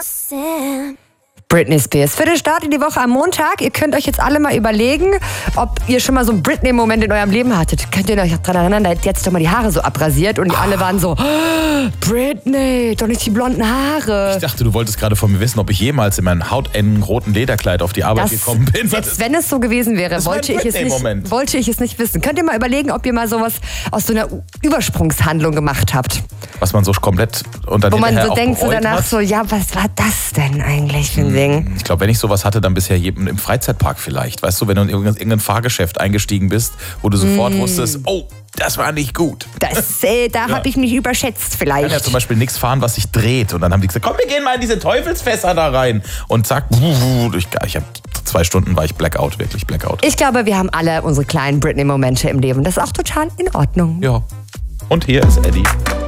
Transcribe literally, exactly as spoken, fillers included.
Britney Spears. Für den Start in die Woche am Montag. Ihr könnt euch jetzt alle mal überlegen, ob ihr schon mal so einen Britney-Moment in eurem Leben hattet. Könnt ihr euch daran erinnern, da hat jetzt doch mal die Haare so abrasiert und die alle waren so, oh, Britney, doch nicht die blonden Haare. Ich dachte, du wolltest gerade von mir wissen, ob ich jemals in meinem hautengen roten Lederkleid auf die Arbeit das, gekommen bin. Selbst wenn es so gewesen wäre, wollte ich, es nicht, wollte ich es nicht wissen. Könnt ihr mal überlegen, ob ihr mal sowas aus so einer Übersprungshandlung gemacht habt. Was man so komplett unter Wo man so denkt, so danach hat. so, ja, was war das denn eigentlich für ein Ding? Ich glaube, wenn ich sowas hatte, dann bisher im Freizeitpark vielleicht. Weißt du, wenn du in irgendein Fahrgeschäft eingestiegen bist, wo du sofort mm. wusstest, oh, das war nicht gut. Das, äh, da ja. habe ich mich überschätzt vielleicht. Ich kann ja zum Beispiel nichts fahren, was sich dreht. Und dann haben die gesagt, komm, wir gehen mal in diese Teufelsfässer da rein. Und zack, ich, ich habe zwei Stunden war ich Blackout, wirklich Blackout. Ich glaube, wir haben alle unsere kleinen Britney-Momente im Leben. Das ist auch total in Ordnung. Ja. Und hier ist Eddie.